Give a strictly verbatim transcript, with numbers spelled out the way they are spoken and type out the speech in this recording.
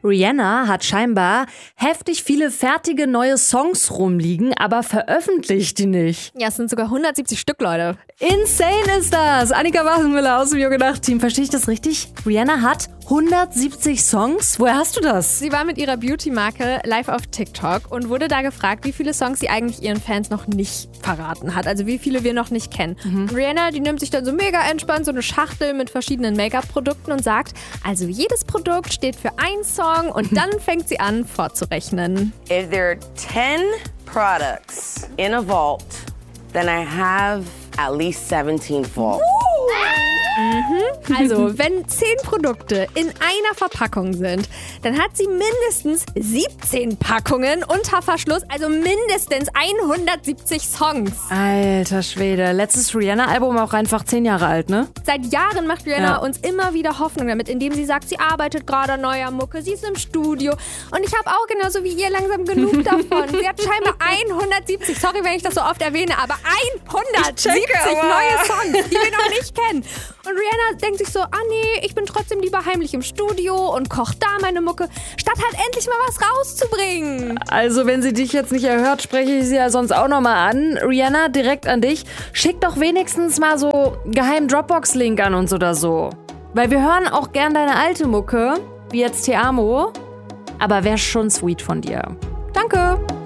Rihanna hat scheinbar heftig viele fertige neue Songs rumliegen, aber veröffentlicht die nicht. Ja, es sind sogar hundertsiebzig Stück, Leute. Insane ist das! Annika Wasenmüller aus dem Jugend-Team. Verstehe ich das richtig? Rihanna hat hundertsiebzig Songs? Woher hast du das? Sie war mit ihrer Beauty-Marke live auf TikTok und wurde da gefragt, wie viele Songs sie eigentlich ihren Fans noch nicht verraten hat. Also wie viele wir noch nicht kennen. Mhm. Rihanna, die nimmt sich dann so mega entspannt so eine Schachtel mit verschiedenen Make-up-Produkten und sagt, also jedes Produkt steht für einen Song und dann fängt sie an vorzurechnen. If there are ten products in a vault, then I have at least seventeen vaults. Mhm. Also, wenn zehn Produkte in einer Verpackung sind, dann hat sie mindestens siebzehn Packungen unter Verschluss, also mindestens hundertsiebzig Songs. Alter Schwede, letztes Rihanna-Album auch einfach zehn Jahre alt, ne? Seit Jahren macht Rihanna Ja. uns immer wieder Hoffnung damit, indem sie sagt, sie arbeitet gerade an neuer Mucke, sie ist im Studio und ich habe auch genauso wie ihr langsam genug davon. Sie hat scheinbar hundertsiebzig, sorry, wenn ich das so oft erwähne, aber hundertsiebzig neue Songs, die wir noch nicht kennen. Und Rihanna denkt sich so, ah nee, ich bin trotzdem lieber heimlich im Studio und kocht da meine Mucke, statt halt endlich mal was rauszubringen. Also wenn sie dich jetzt nicht erhört, spreche ich sie ja sonst auch nochmal an. Rihanna, direkt an dich. Schick doch wenigstens mal so geheimen Dropbox-Link an uns oder so. Weil wir hören auch gern deine alte Mucke, wie jetzt Te Amo. Aber wär schon sweet von dir. Danke.